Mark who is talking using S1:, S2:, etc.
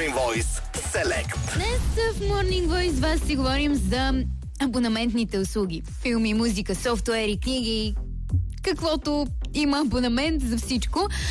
S1: Morning Voice Select.
S2: Днес в Morning Voice с вас си говорим за абонаментните услуги. Филми, музика, софтуери, книги, каквото има абонамент за всичко.